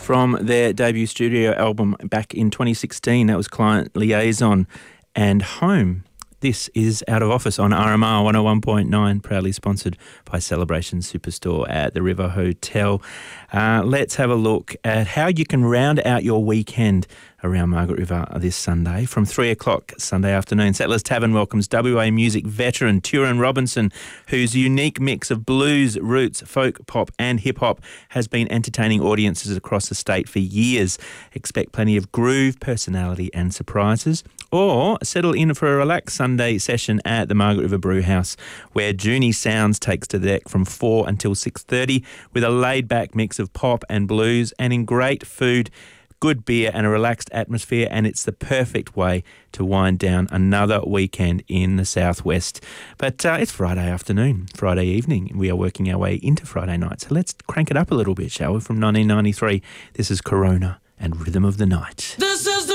from their debut studio album back in 2016. That was Client Liaison and Home. This is Out of Office on RMR 101.9, proudly sponsored by Celebration Superstore at the River Hotel. Let's have a look at how you can round out your weekend around Margaret River this Sunday from 3 o'clock Sunday afternoon. Settlers Tavern welcomes WA music veteran Turin Robinson, whose unique mix of blues, roots, folk, pop and hip-hop has been entertaining audiences across the state for years. Expect plenty of groove, personality and surprises. Or settle in for a relaxed Sunday session at the Margaret River Brew House, where Junie Sounds takes to the deck from 4 until 6:30 with a laid-back mix of pop and blues and in great food, good beer and a relaxed atmosphere, and it's the perfect way to wind down another weekend in the southwest. But it's Friday afternoon, Friday evening. We are working our way into Friday night, so let's crank it up a little bit, shall we? From 1993, this is Corona and Rhythm of the Night.